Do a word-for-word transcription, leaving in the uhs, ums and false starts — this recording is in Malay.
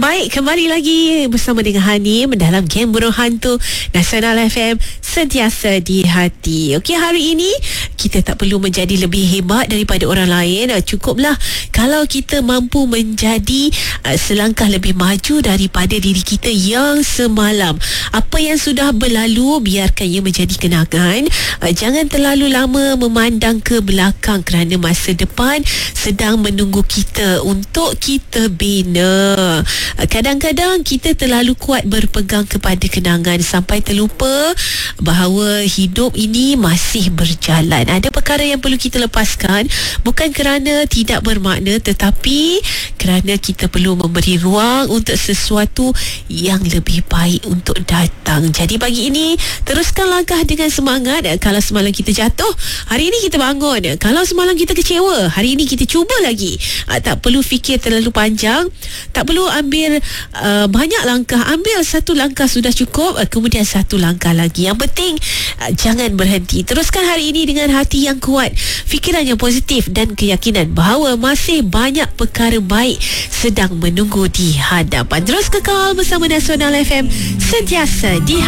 Baik, kembali lagi bersama dengan Hani dalam Game Burung Hantu Nasional F M, sentiasa di hati. Okey, hari ini kita tak perlu menjadi lebih hebat daripada orang lain. Cukuplah kalau kita mampu menjadi uh, selangkah lebih maju daripada diri kita yang semalam. Apa yang sudah berlalu, biarkan ia menjadi kenangan. Uh, jangan terlalu lama memandang ke belakang kerana masa depan sedang menunggu kita untuk kita bina. Kadang-kadang kita terlalu kuat berpegang kepada kenangan sampai terlupa bahawa hidup ini masih berjalan. Ada perkara yang perlu kita lepaskan, bukan kerana tidak bermakna, tetapi kerana kita perlu memberi ruang untuk sesuatu yang lebih baik untuk datang. Jadi pagi ini teruskan langkah dengan semangat. Kalau semalam kita jatuh, hari ini kita bangun. Kalau semalam kita kecewa, hari ini kita cuba lagi. Tak perlu fikir terlalu panjang, tak perlu ambil uh, banyak langkah. Ambil satu langkah sudah cukup, uh, kemudian satu langkah lagi. Yang penting uh, jangan berhenti. Teruskan hari ini dengan hati yang kuat, fikiran yang positif dan keyakinan bahawa masih banyak perkara baik sedang menunggu di hadapan. Terus kekal bersama Nasional F M, sentiasa di